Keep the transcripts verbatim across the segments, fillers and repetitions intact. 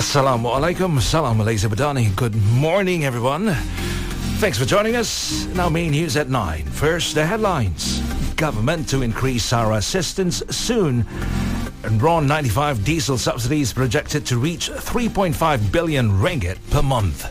Assalamualaikum, Salam Malaysia Badani. Good morning, everyone. Thanks for joining us. Now, main news at nine. First, the headlines. Government to increase SARA assistance soon. And R O N ninety-five diesel subsidies projected to reach three point five billion ringgit per month.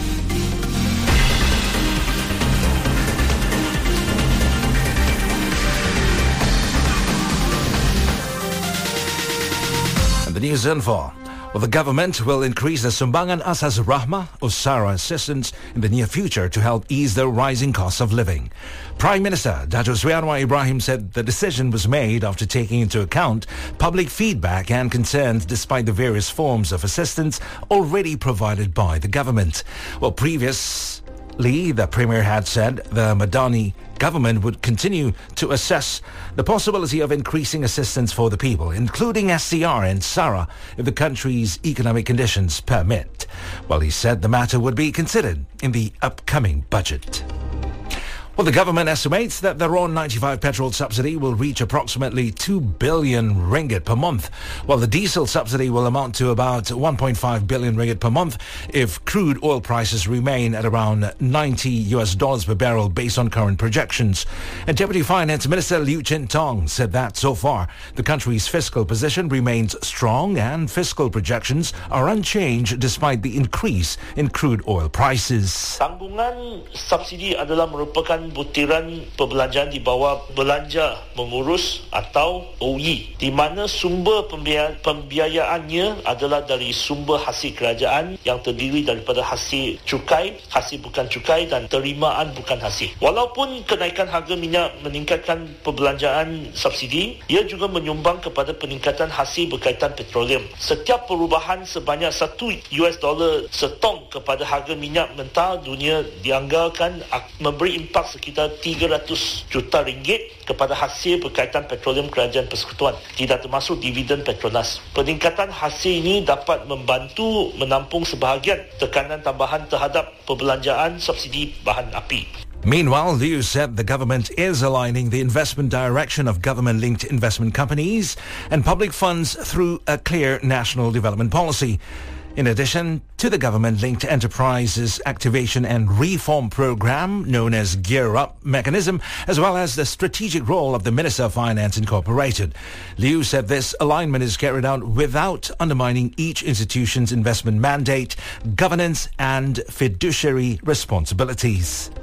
And the news info. Well, the government will increase the Sumbangan Asas Rahmah or SARA assistance in the near future to help ease the rising cost of living. Prime Minister Dato' Sri Anwar Ibrahim said the decision was made after taking into account public feedback and concerns despite the various forms of assistance already provided by the government. Well, previously, the Premier had said the Madani government would continue to assess the possibility of increasing assistance for the people, including S C R and SARA, if the country's economic conditions permit. Well, he said the matter would be considered in the upcoming budget. Well, the government estimates that the R O N ninety-five petrol subsidy will reach approximately two billion ringgit per month, while the diesel subsidy will amount to about one point five billion ringgit per month if crude oil prices remain at around ninety U S dollars per barrel based on current projections. And Deputy Finance Minister Liu Chin Tong said that so far the country's fiscal position remains strong and fiscal projections are unchanged despite the increase in crude oil prices. Tanggungan subsidi adalah merupakan butiran perbelanjaan di bawah belanja mengurus atau O E, di mana sumber pembiaya- pembiayaannya adalah dari sumber hasil kerajaan yang terdiri daripada hasil cukai, hasil bukan cukai dan terimaan bukan hasil. Walaupun kenaikan harga minyak meningkatkan perbelanjaan subsidi, ia juga menyumbang kepada peningkatan hasil berkaitan petroleum. Setiap perubahan sebanyak satu U S dollar setong kepada harga minyak mentah dunia dianggarkan memberi impak sekitar tiga ratus juta ringgit kepada hasil berkaitan petroleum kerajaan persekutuan, tidak termasuk dividen Petronas. Peningkatan hasil ini dapat membantu menampung sebahagian tekanan tambahan terhadap perbelanjaan subsidi bahan api. Meanwhile, Liu said the government is aligning the investment direction of government-linked investment companies and public funds through a clear national development policy. In addition to the government-linked enterprises activation and reform program known as Gear Up mechanism, as well as the strategic role of the Minister of Finance Incorporated. Liu said this alignment is carried out without undermining each institution's investment mandate, governance and fiduciary responsibilities.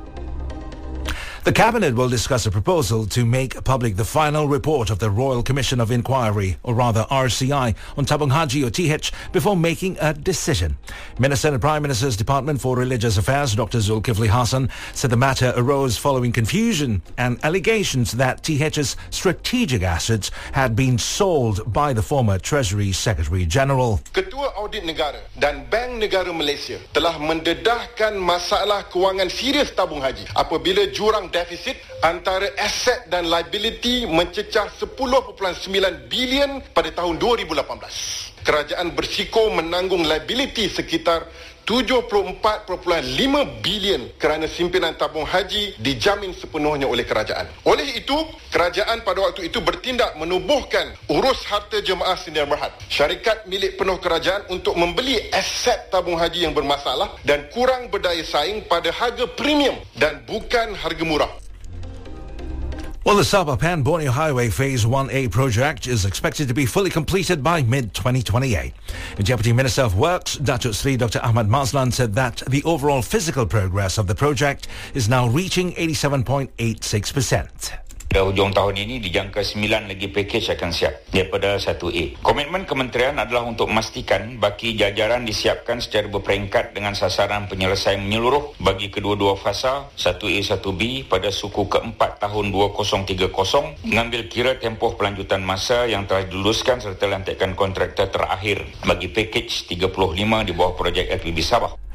The Cabinet will discuss a proposal to make public the final report of the Royal Commission of Inquiry, or rather R C I, on Tabung Haji or T H before making a decision. Minister in the Prime Minister's Department for Religious Affairs, Doctor Zulkifli Hassan, said the matter arose following confusion and allegations that T H's strategic assets had been sold by the former Treasury Secretary General. Ketua Audit Negara dan Bank Negara Malaysia telah mendedahkan masalah kewangan serius tabung haji apabila jurang defisit antara aset dan liability mencecah sepuluh perpuluhan sembilan bilion pada tahun dua ribu lapan belas. Kerajaan bersiko menanggung liability sekitar tujuh puluh empat perpuluhan lima bilion kerana simpinan tabung haji dijamin sepenuhnya oleh kerajaan. Oleh itu, kerajaan pada waktu itu bertindak menubuhkan urus harta jemaah sendirian berhad, syarikat milik penuh kerajaan untuk membeli aset tabung haji yang bermasalah dan kurang berdaya saing pada harga premium dan bukan harga murah. Well, the Sabah Pan Borneo Highway Phase one A project is expected to be fully completed by mid twenty twenty-eight. The Deputy Minister of Works, Datuk Seri Doctor Ahmad Mazlan, said that the overall physical progress of the project is now reaching eighty-seven point eight six percent. Pada hujung tahun ini dijangka sembilan lagi pakej akan siap daripada satu A. Komitmen kementerian adalah untuk memastikan baki jajaran disiapkan secara berperingkat dengan sasaran penyelesaian menyeluruh bagi kedua-dua fasa satu A satu B pada suku keempat tahun dua ribu tiga puluh, mengambil kira tempoh pelanjutan masa yang telah diluluskan serta lantikan kontraktor terakhir bagi pakej tiga puluh lima di bawah projek L P B Sabah.